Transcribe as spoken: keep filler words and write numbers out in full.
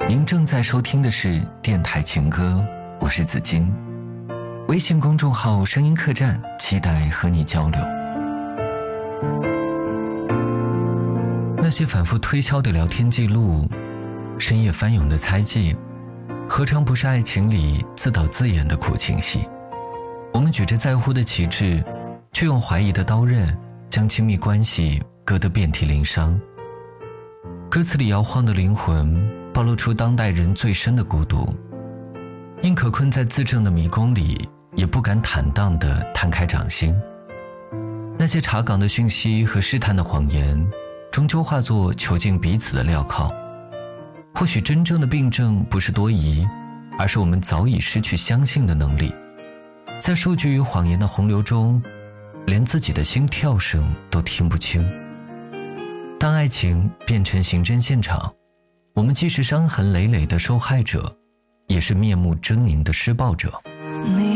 您正在收听的是电台情歌，我是子金。微信公众号声音客栈，期待和你交流。那些反复推敲的聊天记录，深夜翻涌的猜忌，何尝不是爱情里自导自演的苦情戏？我们举着在乎的旗帜，却用怀疑的刀刃将亲密关系割得遍体鳞伤。歌词里摇晃的灵魂暴露出当代人最深的孤独，宁可困在自证的迷宫里，也不敢坦荡地摊开掌心。那些查岗的讯息和试探的谎言，终究化作囚禁彼此的镣铐。或许真正的病症不是多疑，而是我们早已失去相信的能力。在数据与谎言的洪流中，连自己的心跳声都听不清。当爱情变成刑侦现场，我们既是伤痕累累的受害者，也是面目狰狞的施暴者。 你